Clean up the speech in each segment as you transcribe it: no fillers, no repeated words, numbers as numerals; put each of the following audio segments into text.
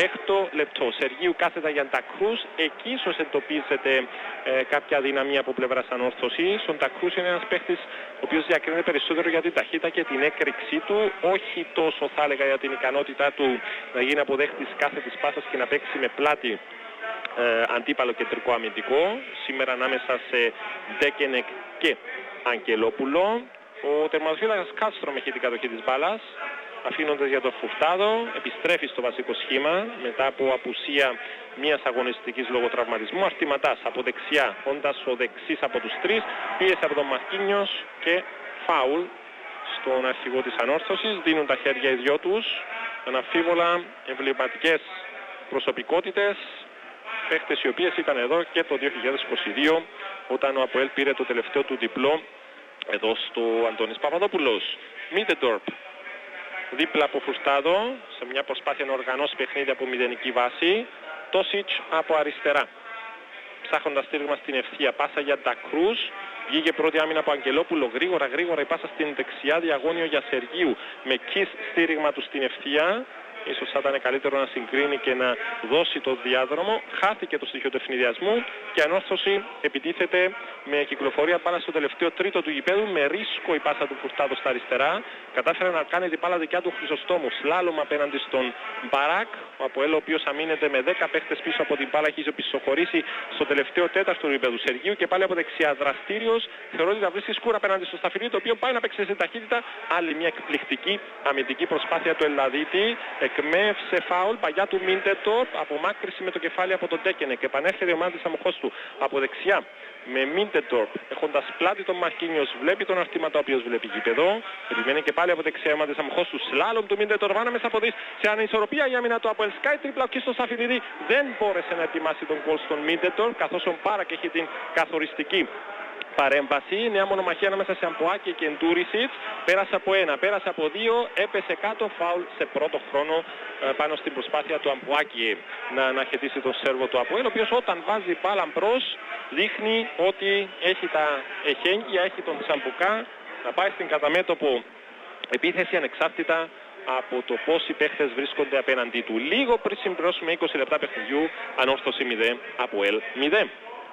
6ο λεπτό. Σεργίου κάθετα για τα Κρούς. Εκεί ίσως εντοπίζεται κάποια αδυναμία από πλευράς ανόρθωσης. Ο Ντακρούς είναι ένας παίχτης ο οποίος διακρίνεται περισσότερο για την ταχύτητα και την έκρηξή του, όχι τόσο θα έλεγα για την ικανότητά του να γίνει αποδέχτης κάθετης πάσας και να παίξει με πλάτη αντίπαλο κεντρικό αμυντικό. Σήμερα ανάμεσα σε Ντέκενεκ και Αγγελόπουλο. Ο τερματοφύλακας Κάστρομ έχει την κατοχή της μπάλας, αφήνοντας για τον Φουρτάδο. Επιστρέφει στο βασικό σχήμα μετά από απουσία μιας αγωνιστικής λόγω τραυματισμού. Αρτηματάς από δεξιά, όντας ο δεξής από τους τρεις, πίεση από τον Μαρκίνιος και φάουλ στον αρχηγό της ανόρθωσης. Δίνουν τα χέρια οι δυο τους, αναμφίβολα εμβληματικές προσωπικότητες, παίχτες οι οποίες ήταν εδώ και το 2022 όταν ο ΑΠΟΕΛ πήρε το τελευταίο του διπλό εδώ στο Αντώνης Παπαδόπουλος. Μίτεντορπ δίπλα από Φουρτάδο σε μια προσπάθεια να οργανώσει παιχνίδι από μηδενική βάση. Τόσιτς από αριστερά, ψάχνοντας στήριγμα στην ευθεία, πάσα για Ντακρούς. Βγήκε πρώτη άμυνα από Αγγελόπουλο, γρήγορα η πάσα στην δεξιά, διαγώνιο για Σεργίου με Κις στήριγμα του στην ευθεία. Ίσως θα ήταν καλύτερο να συγκρίνει και να δώσει το διάδρομο. Χάθηκε το στοιχείο του ευνηδιασμού και ανόρθωση επιτίθεται με κυκλοφορία μπάλα στο τελευταίο τρίτο του γηπέδου. Με ρίσκο η πάσα του Φουρτάδο στα αριστερά. Κατάφερε να κάνει την μπάλα δικιά του Χρυσοστόμου. Σλάλομ απέναντι στον Μπαράκ. Ο Αποέλ, ο οποίος αμήνεται με 10 παίχτες πίσω από την μπάλα, έχει πισωχωρήσει στο τελευταίο τέταρτο του γηπέδου. Σεργίου και πάλι από δεξιά δραστήριος. Θεωρώ ότι θα βρίσκει σκούρα απέναντι στο Σταφυλί, το οποίο πάει να παίξει σε ταχύτητα. Άλλη μια εκπληκτική αμυντική προσπάθεια του Ελλαδίτη. Εκμεύσε φάουλ, παγιά του Μίντετορπ, απομάκρυση με το κεφάλι από τον Ντέκενεκ. Επανέρχεται η ομάδα της Αμοχώστου από δεξιά με Μίντετορπ, έχοντας πλάτη τον Μαρκίνιος, βλέπει τον Αρτήματα ο οποίος βλέπει γήπεδο. Επιμένει και πάλι από δεξιά η ομάδα της Αμοχώστου. Σλάλομ του Μίντετορπ, ανάμεσα από δεις σε ανισορροπία η άμυνα του Αποέλ. Σκάι τρίπλα και στο Σαφιλίδη δεν μπόρεσε να ετοιμάσει τον γκολ στον Μίντετορπ, καθώς ο Μπάρακ έχει την καθοριστική παρέμβαση. Νέα μονομαχία ανάμεσα σε Αμπουάκη και Ντούρισιτς. Πέρασε από ένα, πέρασε από δύο, έπεσε κάτω, φάουλ σε πρώτο χρόνο πάνω στην προσπάθεια του Αμπουάκη να αναχαιτήσει τον σέρβο του Αποέλ, ο οποίος όταν βάζει μπάλα μπρος δείχνει ότι έχει τα εχέγγυα, έχει τον Τσαμπουκά να πάει στην καταμέτωπο επίθεση ανεξάρτητα από το πώς οι παίχτες βρίσκονται απέναντί του. Λίγο πριν συμπληρώσουμε 20 λεπτά παιχνιδιού, ανόρθωση 0, Αποέλ 0.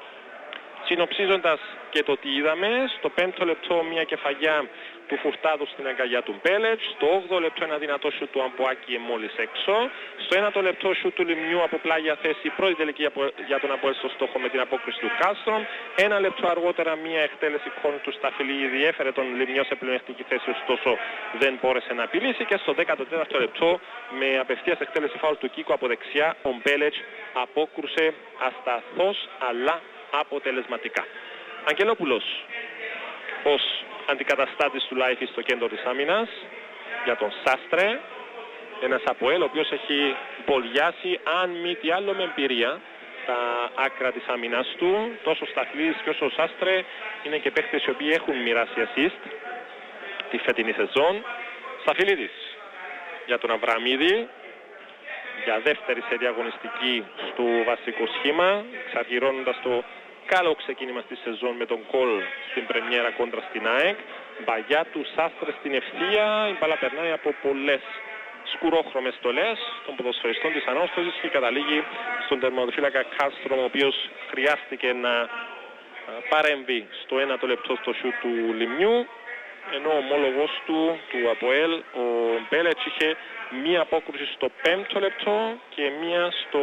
Συνοψίζοντας και το τι είδαμε, στο 5ο λεπτό μια κεφαγιά του Φουρτάδου στην αγκαλιά του Μπέλετς, στο 8ο λεπτό ένα δυνατό σουτ του Αμπουάκη μόλις έξω, στο 9ο λεπτό σουτ του Λιμνιού από πλάγια θέση, πρώτη τελική για τον Αποέλ στο στόχο με την απόκριση του Κάστρομ. Ένα λεπτό αργότερα μια εκτέλεση κόνου του Σταφυλίδη έφερε τον Λιμνιό σε πλεονεκτική θέση, ωστόσο δεν μπόρεσε να απειλήσει, και στο 14ο λεπτό με απευθείας εκτέλεση φάουλ του Κίκο από δεξιά ο Μπέλετς απόκρουσε ασταθώς αλλά αποτελεσματικά. Αγγελόπουλος ως αντικαταστάτης του Λάιφη στο κέντρο της άμυνας για τον Σάστρε, ένας Αποέλ ο οποίος έχει μπολιάσει αν μη τι άλλο με εμπειρία τα άκρα της άμυνας του. Τόσο ο Σταθλής και όσο ο Σάστρε είναι και παίχτες οι οποίοι έχουν μοιράσει assist τη φετινή σεζόν. Σταφυλίδης για τον Αβραμίδη για δεύτερη σε διαγωνιστική στο βασικό σχήμα, εξαργυρώνοντας το καλό ξεκίνημα στη σεζόν με τον γκολ στην πρεμιέρα κόντρα στην ΑΕΚ. Μπαγιά του Σάστρε στην ευθεία, η μπάλα περνάει από πολλές σκουρόχρωμες στολές των ποδοσφαιριστών της ανόρθωσης και καταλήγει στον τερματοφύλακα Κάστρομ, ο οποίος χρειάστηκε να παρέμβει στο 1ο λεπτό στο σιούτ του Λιμνιού, ενώ ο ομόλογος του Αποέλ, ο Μπέλετς, είχε μία απόκρουση στο 5ο λεπτό και μία στο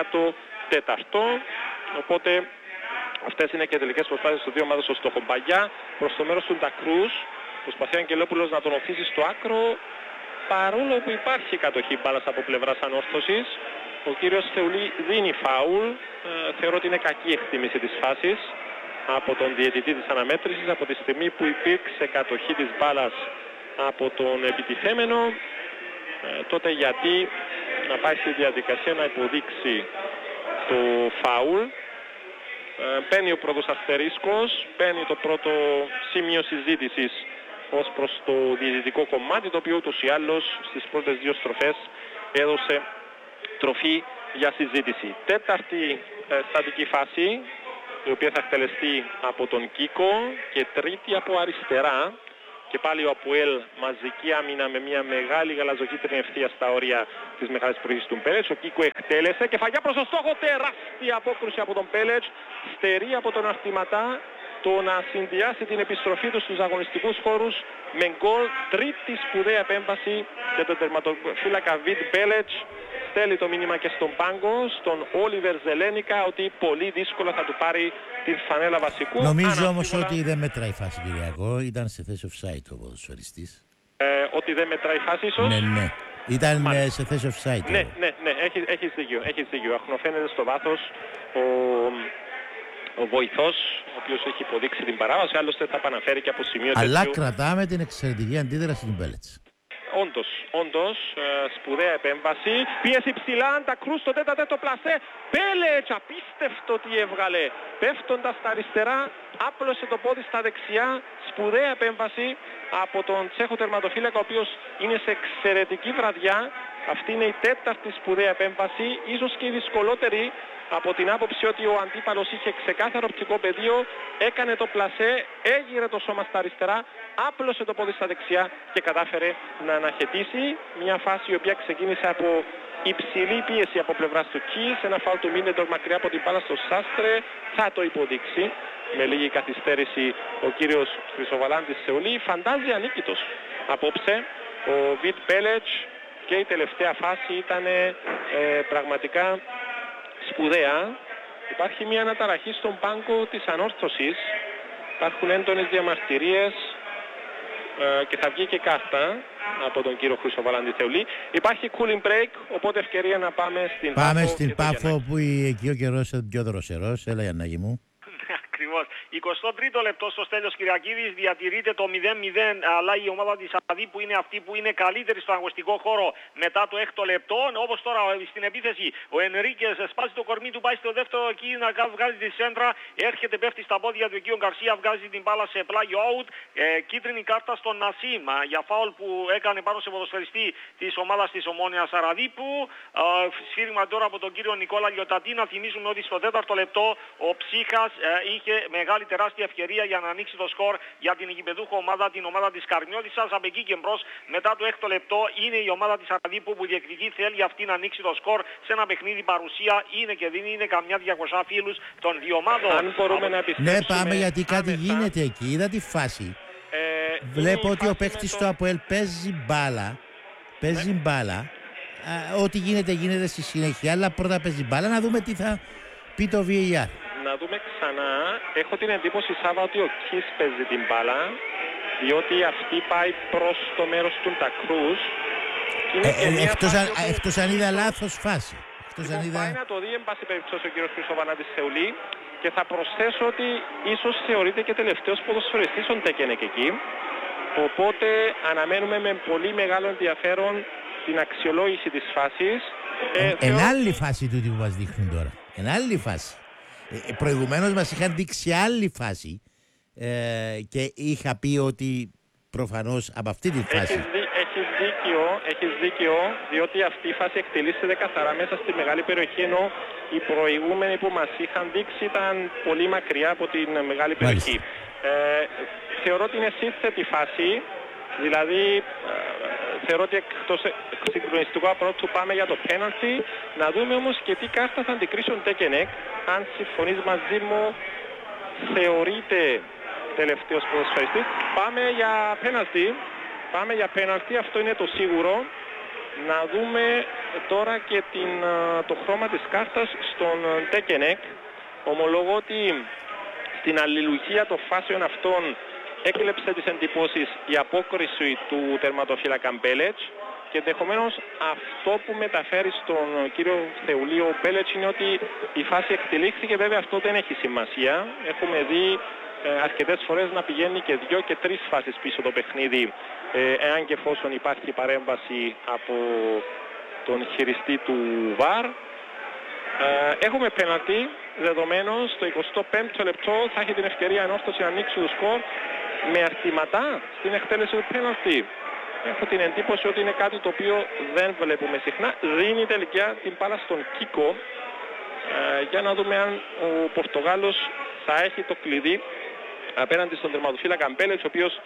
14ο, οπότε αυτές είναι και τελικές προσπάθειες των δύο ομάδων στο στόχο. Μπαγιά προς το μέρος του Ντακρούς, προσπαθεί ο Αγγελόπουλος να τον οθήσει στο άκρο, παρόλο που υπάρχει κατοχή μπάλας από πλευράς ανόρθωσης. Ο κύριος Θεουλή δίνει φάουλ, θεωρώ ότι είναι κακή εκτίμηση της φάσης από τον διαιτητή της αναμέτρησης, από τη στιγμή που υπήρξε κατοχή της μπάλας από τον επιτιθέμενο, τότε γιατί να πάει στη διαδικασία να υποδείξει το φάουλ. Μπαίνει ο πρώτος αστερίσκος, μπαίνει το πρώτο σημείο συζήτησης ως προς το διαιτητικό κομμάτι, το οποίο ούτως ή άλλως στις πρώτες δύο στροφές έδωσε τροφή για συζήτηση. Τέταρτη στατική φάση, η οποία θα εκτελεστεί από τον Κίκο, και τρίτη από αριστερά, Και πάλι ο Αποέλ μαζική άμυνα με μια μεγάλη γαλαζοκίτρινη ευθεία στα όρια της μεγάλης περιοχής του Μπέλετς. Ο Κίκο εκτέλεσε, κεφαλιά προς το στόχο, τεράστια απόκρουση από τον Μπέλετς. Στερεί από τον αρτηματά το να συνδυάσει την επιστροφή του στους αγωνιστικούς χώρους με γκολ. Τρίτη σπουδαία επέμβαση για τον τερματοφύλακα Βιτ Μπέλετς. Στέλνει το μήνυμα και στον πάγκο, στον Όλιβερ Ζελένικα, ότι πολύ δύσκολα θα του πάρει την φανέλα βασικού. Νομίζω όμως ότι δεν μετράει η φάση, Κυριακό. Ήταν σε θέση offside ο ποδοσφαιριστής. Ότι δεν μετράει η φάση ίσως. Ναι. Ήταν σε θέση offside. Ναι, έχεις δίκιο. Αχνοφαίνεται στο βάθος ο βοηθός, ο οποίος έχει υποδείξει την παράβαση, άλλωστε θα επαναφέρει και από σημείο τέτοιο. Αλλά κρατάμε την εξαιρετική αντίδραση του Μπέλετς. Όντως, σπουδαία επέμβαση. Πίεση ψηλά, Αντακρούς στο τέταρτο πλασέ. Μπέλετς, απίστευτο τι έβγαλε. Πέφτοντας στα αριστερά, άπλωσε το πόδι στα δεξιά. Σπουδαία επέμβαση από τον Τσέχο τερματοφύλακα, ο οποίος είναι σε εξαιρετική βραδιά. Αυτή είναι η τέταρτη σπουδαία επέμβαση, ίσως και η δυσκολότερη, από την άποψη ότι ο αντίπαλος είχε ξεκάθαρο οπτικό πεδίο, έκανε το πλασέ, έγειρε το σώμα στα αριστερά, άπλωσε το πόδι στα δεξιά και κατάφερε να αναχαιτήσει μια φάση η οποία ξεκίνησε από υψηλή πίεση από πλευράς του Κις, ένα φάουλ του Μίνεντορ μακριά από την μπάλα στο Σάστρε, θα το υποδείξει. Με λίγη καθυστέρηση ο κύριος Χρυσοβαλάντης Σεουλή φαντάζει ανίκητος. Απόψε ο Βιτ Μπέλετς και η τελευταία φάση ήταν πραγματικά σπουδαία. Υπάρχει μια αναταραχή στον πάγκο της ανόρθωσης. Υπάρχουν έντονες διαμαρτυρίες και θα βγει και κάρτα από τον κύριο Χρυσοβαλάντη Θεουλή. Υπάρχει cooling break, οπότε ευκαιρία να πάμε στην Πάφο. Πάμε στην Πάφο που εκεί ο καιρός είναι πιο δροσερός. Έλα Γιαννάκη μου. Ακριβώς. 23ο λεπτό στο Στέλιος Κυριακίδης, διατηρείται το 0-0, αλλά η ομάδα της Αδή που είναι αυτή που είναι καλύτερη στο αγωνιστικό χώρο μετά το 6ο λεπτό. Όπως τώρα στην επίθεση ο Ενρίκες σπάζει το κορμί του, πάει στο δεύτερο εκεί να βγάζει τη σέντρα, έρχεται, πέφτει στα πόδια του εκεί ο Γκαρσία, βγάζει την μπάλα σε πλάγιο out. Κίτρινη κάρτα στον Νασίμ για φάουλ που έκανε πάνω σε ποδοσφαιριστή της ομάδας της Ομόνοιας Αραδίπου. Σφύριγμα τώρα από τον κύριο Νικόλα Λιωτατή. Να θυμίζουμε ότι στο 4ο λεπτό ο Ψύχας είχε μεγάλη τεράστια ευκαιρία για να ανοίξει το σκορ για την γηπεδούχο ομάδα, την ομάδα της Καρμιώτισσας. Από εκεί και μπρος, μετά το 6ο λεπτό, είναι η ομάδα της Αραδίπου που διεκδικεί, θέλει αυτή να ανοίξει το σκορ σε ένα παιχνίδι παρουσία. Είναι και δίνει, είναι καμιά 200 φίλους των δύο ομάδων. Αν μπορούμε να ναι, πάμε γιατί κάτι γίνεται εκεί. Είδα τη φάση. Βλέπω ότι ο παίκτης του Αποέλ παίζει μπάλα. Ό,τι γίνεται στη συνέχεια, αλλά πρώτα παίζει μπάλα. Να δούμε τι θα πει το VAR. Να δούμε ξανά. Έχω την εντύπωση, Σάβα, ότι ο Κις παίζει την μπάλα, διότι αυτή πάει προς το μέρος του Ντακρούς. Εκτός αν είδα λάθος φάση. Πάει να το δει εν πάση περιπτώσει ο κύριος Χρυσοβανάτης Σεουλή, και θα προσθέσω ότι ίσως θεωρείται και τελευταίος ποδοσφαιριστής ο Ντέκενεκ εκεί. Οπότε αναμένουμε με πολύ μεγάλο ενδιαφέρον την αξιολόγηση της φάσης. Άλλη φάση τούτη που μας δείχνουν τώρα. Άλλη φάση. Προηγουμένως μας είχαν δείξει άλλη φάση και είχα πει ότι προφανώς από αυτή τη φάση. Έχεις δίκιο, διότι αυτή η φάση εκτελήσεται καθαρά μέσα στη μεγάλη περιοχή, ενώ οι προηγούμενοι που μας είχαν δείξει ήταν πολύ μακριά από την μεγάλη περιοχή. Θεωρώ ότι είναι σύνθετη φάση, δηλαδή θεωρώ ότι εκτός συγκλονιστικού απρόπτου πάμε για το πέναλτι. Να δούμε όμως και τι κάρτα θα αντικρίσει ο Ντέκενεκ. Αν συμφωνείς μαζί μου, θεωρείται τελευταίος ποδοσφαιριστής. Πάμε για πέναλτι, αυτό είναι το σίγουρο. Να δούμε τώρα και το χρώμα της κάρτας στον Ντέκενεκ. Ομολογώ ότι στην αλληλουχία των φάσεων αυτών έκλεψε τις εντυπώσεις η απόκριση του τερματοφύλακα Μπέλετς, και ενδεχομένως αυτό που μεταφέρει στον κύριο Θεουλή ο Μπέλετς είναι ότι η φάση εκτελήχθηκε. Βέβαια αυτό δεν έχει σημασία. Έχουμε δει αρκετές φορές να πηγαίνει και 2 και 3 φάσεις πίσω το παιχνίδι, εάν και εφόσον υπάρχει παρέμβαση από τον χειριστή του VAR. Έχουμε πέναλτι, δεδομένως στο 25ο λεπτό θα έχει την ευκαιρία ανόρθωση να ανοίξει το σκορ με αρτηματά στην εκτέλεση του πέναλτι. Έχω την εντύπωση ότι είναι κάτι το οποίο δεν βλέπουμε συχνά. Δίνει τελικά την μπάλα στον Κίκο. Για να δούμε αν ο Πορτογάλος θα έχει το κλειδί απέναντι στον τερματοφύλακα Μπέλετς, ο οποίος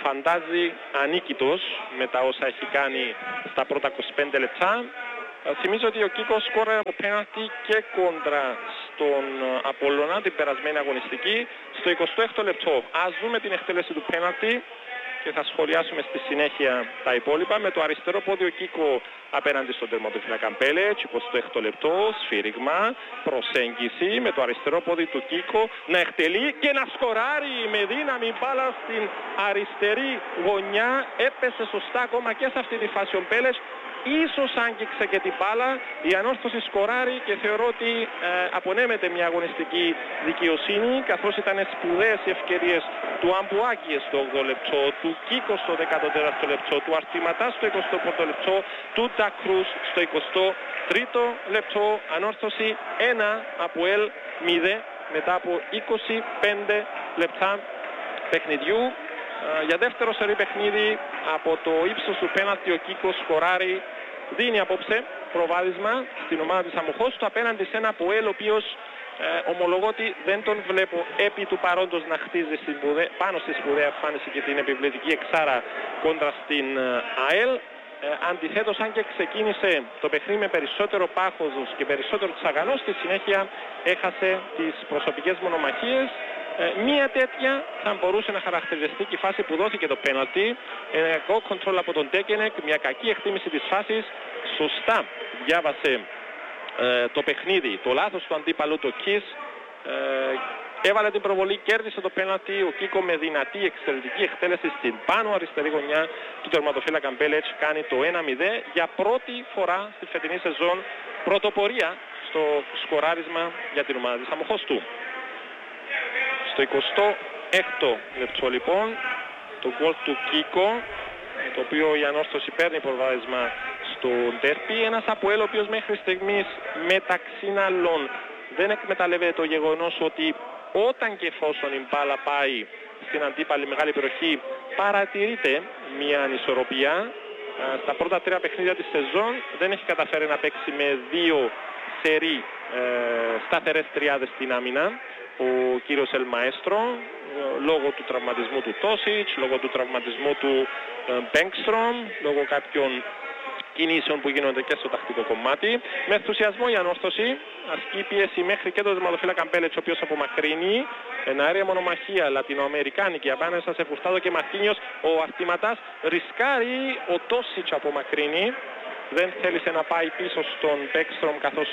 φαντάζει ανίκητος με τα όσα έχει κάνει στα πρώτα 25 λεπτά. Θυμίζω ότι ο Κίκος σκόραρε από πέναλτι και κόντρα στον Απόλλωνα την περασμένη αγωνιστική στο 26ο λεπτό. Ας δούμε την εκτέλεση του πέναλτι και θα σχολιάσουμε στη συνέχεια τα υπόλοιπα. Με το αριστερό πόδι ο Κίκο απέναντι στον τερματοφύλακα Μπέλετς, 26ο λεπτό, σφύριγμα, προσέγγιση με το αριστερό πόδι του Κίκο να εκτελεί και να σκοράρει με δύναμη μπάλα στην αριστερή γωνιά. Έπεσε σωστά ακόμα και σε αυτή τη φάση ο Μπέλετς. Ίσως άγγιξε και την μπάλα, η ανόρθωση σκοράρει και θεωρώ ότι απονέμεται μια αγωνιστική δικαιοσύνη, καθώς ήταν σπουδαίες οι ευκαιρίες του Αμπουάκη στο 8ο λεπτό, του Κίκο στο 14ο λεπτό, του Αρτηματά στο 21ο λεπτό, του Ντακρούς στο 23ο λεπτό. Ανόρθωση 1 από ΕΛ 0 μετά από 25 λεπτά παιχνιδιού. Για δεύτερο σερί παιχνίδι από το ύψος του πέναλτι ο Κίκος σκοράρει, δίνει απόψε προβάδισμα στην ομάδα της Αμοχώστου απέναντι σε ένα ΠΟΕΛ ο οποίος ομολογώ ότι δεν τον βλέπω επί του παρόντος να χτίζει πάνω στη σπουδαία εμφάνιση και την επιβλητική εξάρα κόντρα στην ΑΕΛ. Αντιθέτως, αν και ξεκίνησε το παιχνίδι με περισσότερο πάχος και περισσότερο τσαγανό, στη συνέχεια έχασε τις προσωπικές μονομαχίες. Μία τέτοια θα μπορούσε να χαρακτηριστεί και η φάση που δόθηκε το πέναλτι. Ένα κακό κοντρόλ από τον Ντέκενεκ, μια κακή εκτίμηση της φάσης. Σωστά διάβασε το παιχνίδι, το λάθος του αντίπαλου, το Κις. Έβαλε την προβολή, κέρδισε το πέναλτι. Ο Κίκο με δυνατή εξαιρετική εκτέλεση στην πάνω αριστερή γωνιά του τερματοφύλακα Μπέλετς κάνει το 1-0 για πρώτη φορά στη φετινή σεζόν, πρωτοπορία στο σκοράρισμα για την ομάδα της Αμοχώστου. Στο 26ο λεπτό λοιπόν το γκολ του Κίκο, το οποίο η ανόρθωση παίρνει προβάδισμα στο ντέρπι. Ένας ΑΠΟΕΛ ο οποίος μέχρι στιγμής μεταξύ άλλων δεν εκμεταλλεύεται το γεγονός ότι όταν και εφόσον η μπάλα πάει στην αντίπαλη μεγάλη περιοχή παρατηρείται μια ανισορροπία. Στα πρώτα 3 παιχνίδια της σεζόν δεν έχει καταφέρει να παίξει με 2 σερί σταθερές τριάδες στην άμυνα ο κύριος Ελμαέστρο, λόγω του τραυματισμού του Τόσιτς, λόγω του τραυματισμού του Μπέγκστρομ, λόγω κάποιων κινήσεων που γίνονται και στο τακτικό κομμάτι. Με ενθουσιασμό η ανόρθωση ασκεί πίεση μέχρι και τον τερματοφύλακα Μπέλετς, ο οποίος απομακρύνει. Εναέρια μονομαχία λατινοαμερικάνικη απέναντι σε Φουρτάδο και Μαρτίνιος. Ο Αρτηματάς ρισκάρει, ο Τόσιτς απομακρύνει. Δεν θέλησε να πάει πίσω στον Μπέγκστρομ, καθώς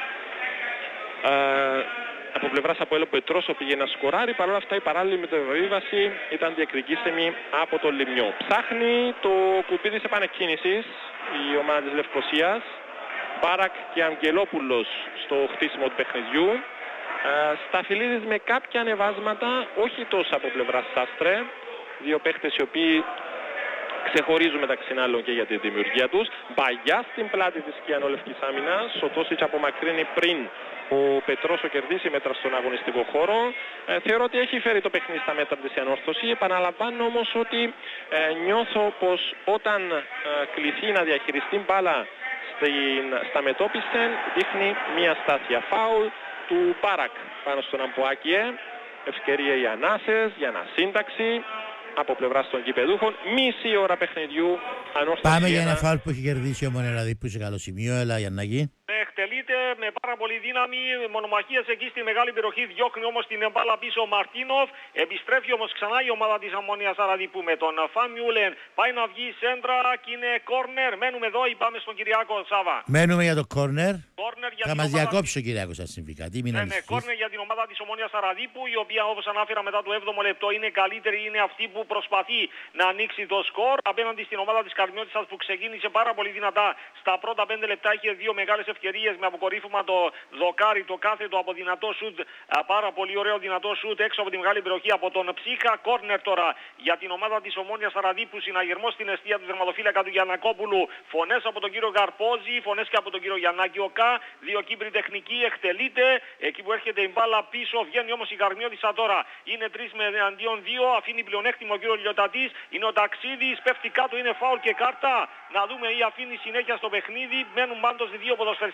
από πλευράς από ΕΛ Πετρόσο πήγε να σκοράρει. Παρ' όλα αυτά η παράλληλη μεταβίβαση ήταν διεκδικήσιμη από τον Λιμιό. Ψάχνει το κουμπί της επανεκκίνησης η ομάδα της Λευκωσίας. Μπάρακ και Αγγελόπουλος στο χτίσιμο του παιχνιδιού. Σταφυλίδης με κάποια ανεβάσματα, όχι τόσο από πλευράς Σάστρε. Δύο παίχτες οι οποίοι ξεχωρίζουν μεταξύ άλλων και για τη δημιουργία τους. Μπαγιά στην πλάτη της κιανόλευκης άμυνας. Ο Τόσιτς απομακρύνει πριν ο Πετρόσο κερδίσει μέτρα στον αγωνιστικό χώρο. Θεωρώ ότι έχει φέρει το παιχνίδι στα μέτρα της η ανόρθωση. Επαναλαμβάνω όμως ότι νιώθω πως όταν κληθεί να διαχειριστεί μπάλα στα μετώπιστε δείχνει μια στάθεια. Φάουλ του Μπάρακ πάνω στον Αμπουάκιε. Ευκαιρία για ανάσες, για ανασύνταξη από πλευράς των κυπεδούχων. Μισή ώρα παιχνιδιού. Πάμε για ένα φάουλ που έχει κερδίσει ο Μονελαδί που είσαι καλό σημείο. Έλα Γιαννάκη. Εκτελείται με πάρα πολύ δύναμη, μονομαχίες εκεί στη μεγάλη περιοχή, διώχνει όμως την μπάλα πίσω ο Μαρτίνοφ. Επιστρέφει όμως ξανά η ομάδα της Αμμονίας Αραδίπου με τον Φαμιούλεν. Πάει να βγει σέντρα και είναι κόρνερ. Μένουμε εδώ ή πάμε στον Κυριάκο Σάβα? Μένουμε για το κόρνερ. Θα μας διακόψει ο Κυριάκος αν συμβεί κάτι. Ναι, κόρνερ για την ομάδα της Ομόνοιας Αραδίπου, η οποία όπως ανάφερα μετά το 7ο λεπτό είναι καλύτερη, είναι αυτή που προσπαθεί να ανοίξει το σκορ απέναντι στην ομάδα της Καρμιώτισσας που ξεκίνησε πάρα πολύ δυνατά. Στα πρώτα 5 λεπτά είχε 2 μεγάλες ευκαιρίες με αποκορύφωμα το δοκάρι, το κάθετο από δυνατό σουτ, πάρα πολύ ωραίο δυνατό σουτ έξω από τη μεγάλη περιοχή από τον Ψίχα. Κόρνερ τώρα για την ομάδα της Ομόνοιας Αραδίπου, συναγερμός στην αιστεία του τερματοφύλακα του Γιαννακόπουλου. Φωνές από τον κύριο Γαρπόζη, φωνές και από τον κύριο Γιαννάκη Οκά. 2 Κύπροι τεχνικοί, εκτελείται. Εκεί που έρχεται η μπάλα πίσω, βγαίνει όμως η Καρμιώτισσα τώρα. Είναι 3 με εναντίον 2, αφήνει πλεονέκτημα ο κύριο Λιωτατής. Είναι ο Ταξίδης, πέφτει κάτω, είναι φάουλ και κάρτα. Να δούμε ή αφήνει συνέχεια στο παιχνίδι. Μένουν πάντως οι δύο ποδοσφαιριστές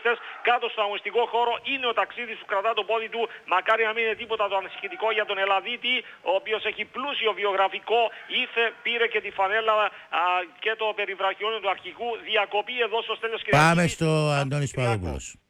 κάτω στο αγωνιστικό χώρο. Είναι ο Ταξίδης που κρατά το πόδι του. Μακάρι να μην είναι τίποτα το ανησυχητικό για τον Ελλαδίτη, ο οποίος έχει πλούσιο βιογραφικό. Πήρε και τη φανέλα και το περιβραχιόνιο του αρχηγού. Διακοπή εδώ στο Στέλιος Κυριακίδης. Πάμε στο Αντώνης Παπαδόπουλος.